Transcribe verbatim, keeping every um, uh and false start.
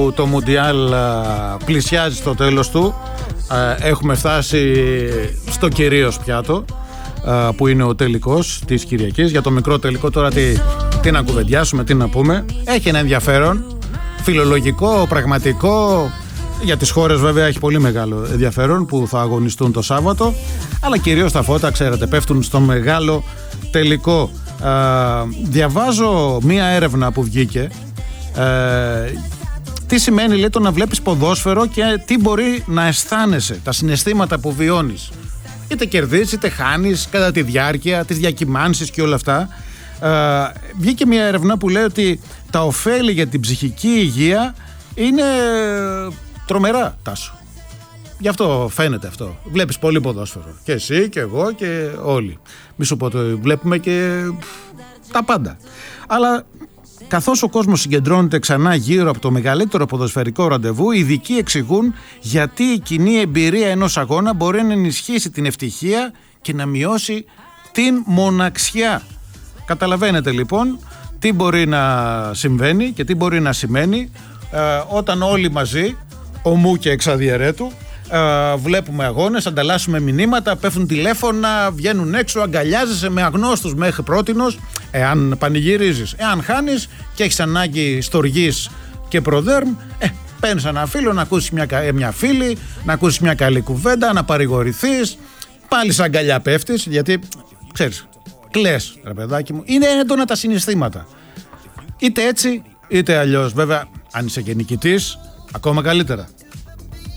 που το Μουντιάλ πλησιάζει στο τέλος του, έχουμε φτάσει στο κυρίως πιάτο, που είναι ο τελικός της Κυριακής. Για το μικρό τελικό τώρα τι, τι να κουβεντιάσουμε, τι να πούμε. Έχει ένα ενδιαφέρον, φιλολογικό, πραγματικό. Για τις χώρες βέβαια έχει πολύ μεγάλο ενδιαφέρον που θα αγωνιστούν το Σάββατο, αλλά κυρίως τα φώτα, ξέρετε, πέφτουν στο μεγάλο τελικό. Ε, διαβάζω μία έρευνα που βγήκε. Ε, τι σημαίνει, λέει, το να βλέπεις ποδόσφαιρο και τι μπορεί να αισθάνεσαι, τα συναισθήματα που βιώνεις. Είτε κερδίσεις είτε χάνεις κατά τη διάρκεια, τις διακυμάνσεις και όλα αυτά. Ε, βγήκε μία έρευνα που λέει ότι τα ωφέλη για την ψυχική υγεία είναι τρομερά, Τάσο. Γι' αυτό φαίνεται αυτό. Βλέπεις πολύ ποδόσφαιρο. Και εσύ και εγώ και όλοι. Μη σου πω το βλέπουμε και τα πάντα. Αλλά καθώς ο κόσμος συγκεντρώνεται ξανά γύρω από το μεγαλύτερο ποδοσφαιρικό ραντεβού, οι ειδικοί εξηγούν γιατί η κοινή εμπειρία ενός αγώνα μπορεί να ενισχύσει την ευτυχία και να μειώσει την μοναξιά. Καταλαβαίνετε λοιπόν τι μπορεί να συμβαίνει και τι μπορεί να σημαίνει ε, όταν όλοι μαζί, ομού και εξαδιαιρέτου, ε, βλέπουμε αγώνες, ανταλλάσσουμε μηνύματα, πέφτουν τηλέφωνα, βγαίνουν έξω, αγκαλιάζεσαι με αγνώστους μέχρι πρότινος, εάν πανηγυρίζεις. Εάν χάνεις και έχεις ανάγκη στοργής και προδέρμ, ε, παίρνεις ένα φίλο να ακούσεις μια, μια φίλη, να ακούσεις μια καλή κουβέντα, να παρηγορηθείς, πάλι σαν αγκαλιά πέφτεις, γιατί ξέρεις, κλαις, ρε παιδάκι μου. Είναι έντονα τα συναισθήματα. Είτε έτσι είτε αλλιώς. Βέβαια, αν είσαι και νικητής, ακόμα καλύτερα.